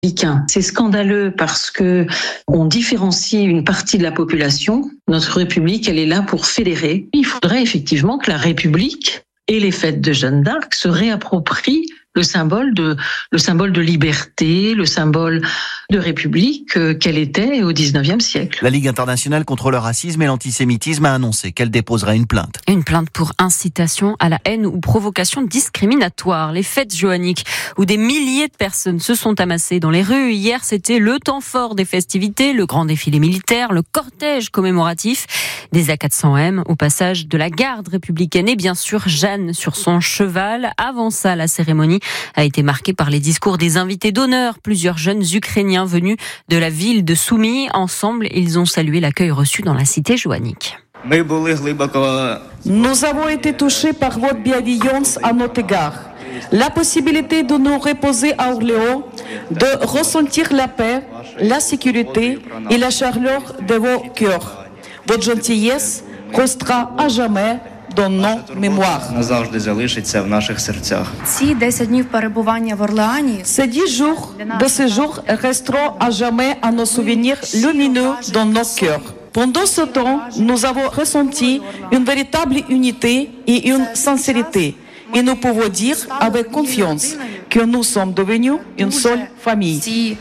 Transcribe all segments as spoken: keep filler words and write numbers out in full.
C'est scandaleux parce que on différencie une partie de la population. Notre République, elle est là pour fédérer. Il faudrait effectivement que la République et les fêtes de Jeanne d'Arc se réapproprient le symbole de, le symbole de liberté, le symbole de République euh, qu'elle était au dix-neuvième siècle. La Ligue internationale contre le racisme et l'antisémitisme a annoncé qu'elle déposerait une plainte. Une plainte pour incitation à la haine ou provocation discriminatoire. Les fêtes joanniques où des milliers de personnes se sont amassées dans les rues. Hier, c'était le temps fort des festivités, le grand défilé militaire, le cortège commémoratif des A quatre cents M au passage de la garde républicaine et bien sûr Jeanne sur son cheval. Avant ça, la cérémonie a été marquée par les discours des invités d'honneur. Plusieurs jeunes Ukrainiens venus de la ville de Soumy. Ensemble, ils ont salué l'accueil reçu dans la cité joannique. Nous avons été touchés par votre bienveillance à notre égard. La possibilité de nous reposer à Orléans, de ressentir la paix, la sécurité et la chaleur de vos cœurs. Votre gentillesse restera à jamais dans nos mémoires. Ces dix jours de séjour resteront à jamais à nos souvenirs lumineux dans nos cœurs. Pendant ce temps, nous avons ressenti une véritable unité et une sincérité. Et nous pouvons dire avec confiance que nous sommes devenus une seule famille.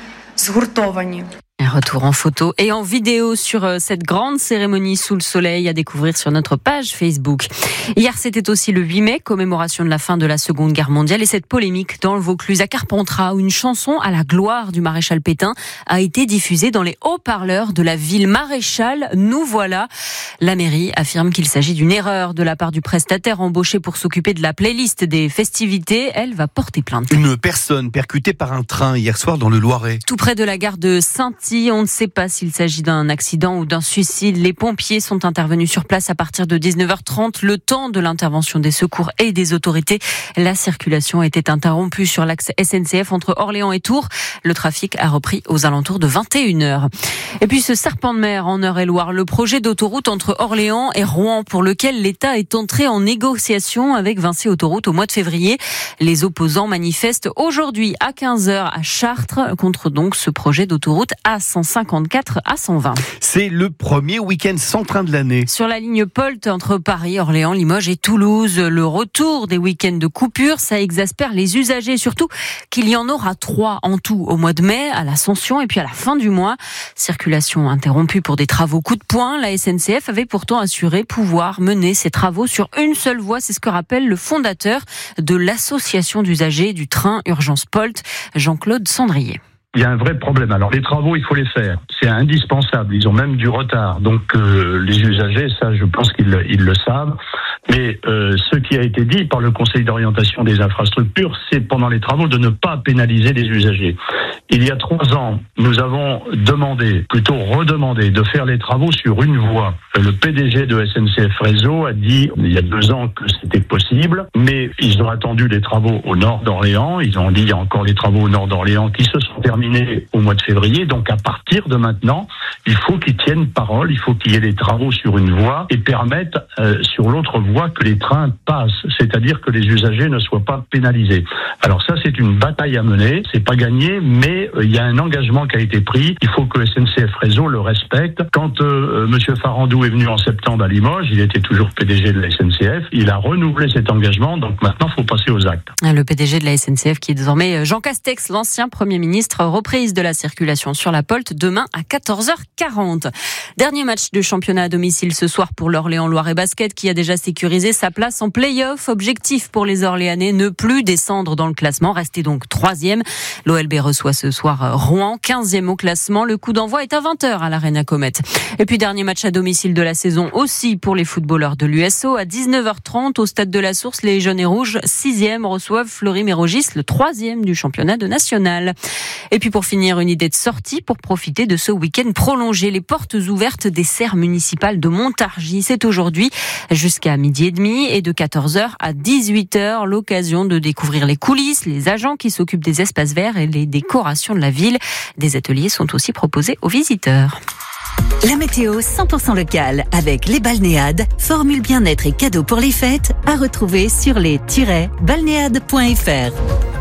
Un retour en photo et en vidéo sur cette grande cérémonie sous le soleil à découvrir sur notre page Facebook. Hier, c'était aussi le huit mai, commémoration de la fin de la Seconde Guerre mondiale et cette polémique dans le Vaucluse à Carpentras où une chanson à la gloire du maréchal Pétain a été diffusée dans les haut-parleurs de la ville. Maréchal, nous voilà. La mairie affirme qu'il s'agit d'une erreur de la part du prestataire embauché pour s'occuper de la playlist des festivités. Elle va porter plainte. Une personne percutée par un train hier soir dans le Loiret. Tout près de la gare de Saint-Yves. On ne sait pas s'il s'agit d'un accident ou d'un suicide. Les pompiers sont intervenus sur place à partir de dix-neuf heures trente. Le temps de l'intervention des secours et des autorités. La circulation était interrompue sur l'axe S N C F entre Orléans et Tours. Le trafic a repris aux alentours de vingt et une heures. Et puis ce serpent de mer en Eure-et-Loire, le projet d'autoroute entre Orléans et Rouen pour lequel l'État est entré en négociation avec Vinci Autoroute au mois de février. Les opposants manifestent aujourd'hui à quinze heures à Chartres contre donc ce projet d'autoroute A cent cinquante-quatre à cent vingt. C'est le premier week-end sans train de l'année. Sur la ligne Polt entre Paris, Orléans, Limoges et Toulouse, le retour des week-ends de coupure, ça exaspère les usagers, surtout qu'il y en aura trois en tout au mois de mai, à l'Ascension et puis à la fin du mois. Circulation interrompue pour des travaux coup de poing. La S N C F avait pourtant assuré pouvoir mener ces travaux sur une seule voie. C'est ce que rappelle le fondateur de l'association d'usagers du train Urgence Polt, Jean-Claude Sandrier. Il y a un vrai problème. Alors les travaux, il faut les faire. C'est indispensable. Ils ont même du retard. Donc euh, les usagers, ça, je pense qu'ils ils le savent. Mais euh, ce qui a été dit par le Conseil d'orientation des infrastructures, c'est pendant les travaux de ne pas pénaliser les usagers. Il y a trois ans, nous avons demandé, plutôt redemandé, de faire les travaux sur une voie. Le P D G de S N C F Réseau a dit il y a deux ans que c'était possible, mais ils ont attendu les travaux au nord d'Orléans. Ils ont dit il y a encore les travaux au nord d'Orléans qui se sont terminés au mois de février. Donc à partir de maintenant, il faut qu'ils tiennent parole, il faut qu'il y ait des travaux sur une voie et permettre euh, sur l'autre voie que les trains passent, c'est-à-dire que les usagers ne soient pas pénalisés. Alors ça, c'est une bataille à mener, c'est pas gagné, mais euh, il y a un engagement qui a été pris. Il faut que S N C F Réseau le respecte. Quand euh, Monsieur Farandou est venu en septembre à Limoges, il était toujours P D G de la S N C F, il a renouvelé cet engagement, donc maintenant, il faut passer aux actes. Le P D G de la S N C F qui est désormais Jean Castex, l'ancien Premier ministre, reprise de la circulation sur la Polt demain à quatorze heures quarante. Dernier match de championnat à domicile ce soir pour l'Orléans Loiret Basket qui a déjà sécurisé sa place en play-off. Objectif pour les Orléanais, ne plus descendre dans le classement, rester donc troisième. L'O L B reçoit ce soir Rouen, quinzième au classement. Le coup d'envoi est à vingt heures à l'Arena Comet. Et puis dernier match à domicile de la saison aussi pour les footballeurs de l'U S O. À dix-neuf heures trente au stade de la Source, les jaunes et rouges, sixième, reçoivent Fleury-Mérogis, le troisième du championnat de national. Et puis pour finir, une idée de sortie pour profiter de ce week-end prolongé. Les portes ouvertes des serres municipales de Montargis. C'est aujourd'hui jusqu'à midi et demi et de quatorze heures à dix-huit heures. L'occasion de découvrir les coulisses, les agents qui s'occupent des espaces verts et les décorations de la ville. Des ateliers sont aussi proposés aux visiteurs. La météo cent pour cent locale avec les balnéades, formule bien-être et cadeaux pour les fêtes à retrouver sur les tiret balnéades point f r.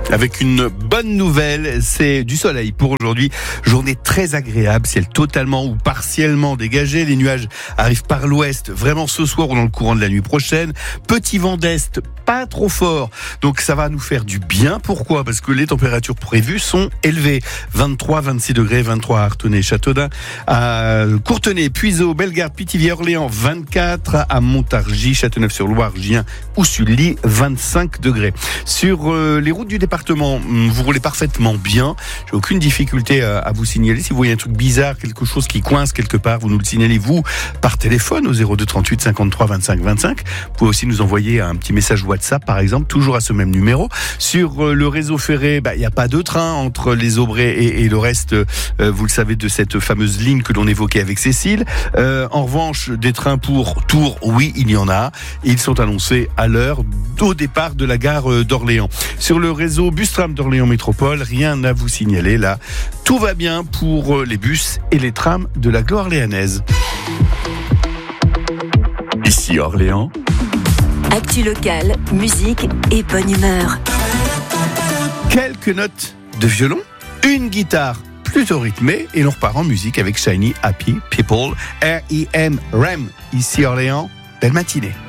Avec une bonne nouvelle, c'est du soleil pour aujourd'hui. Journée très agréable, ciel totalement ou partiellement dégagé. Les nuages arrivent par l'ouest, vraiment ce soir ou dans le courant de la nuit prochaine. Petit vent d'est, pas trop fort. Donc ça va nous faire du bien. Pourquoi ? Parce que les températures prévues sont élevées. vingt-trois, vingt-six degrés, vingt-trois à Artenay, Châteaudun, à Courtenay, Puiseaux, Bellegarde, Pithiviers, Orléans, vingt-quatre, à Montargis, Châteauneuf-sur-Loire, Gien ou Sully, vingt-cinq degrés. Sur euh, les routes du département, vous roulez parfaitement bien. J'ai aucune difficulté à, à vous signaler. Si vous voyez un truc bizarre, quelque chose qui coince quelque part, vous nous le signalez, vous, par téléphone au zéro deux trente-huit cinquante-trois vingt-cinq vingt-cinq. Vous pouvez aussi nous envoyer un petit message WhatsApp, par exemple, toujours à ce même numéro. Sur euh, le réseau ferré, bah, il n'y a pas de train entre les Aubrais et, et le reste, euh, vous le savez, de cette fameuse ligne que l'on évoquait avec Cécile. Euh, en revanche, des trains pour Tours, oui, il y en a. Ils sont annoncés à l'heure au départ de la gare d'Orléans. Sur le réseau Bustram d'Orléans Métropole, rien à vous signaler là. Tout va bien pour les bus et les trams de la Orléanaise. Ici Orléans. Actu locale, musique et bonne humeur. Quelques notes de violon, une guitare plutôt rythmée et l'on repart en musique avec Shiny Happy People, R E M, R E M, ici Orléans. Belle matinée.